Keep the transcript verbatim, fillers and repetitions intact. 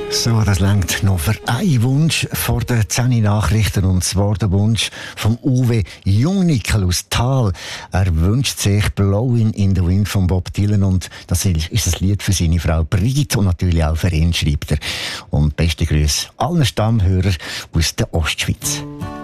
So, das reicht noch für einen Wunsch vor den zehn Nachrichten, und zwar der Wunsch vom Uwe Jungnickel aus Thal. Er wünscht sich «Blowing in the Wind» von Bob Dylan, und das ist ein Lied für seine Frau Brigitte und natürlich auch für ihn, schreibt er. Und beste Grüße allen Stammhörern aus der Ostschweiz.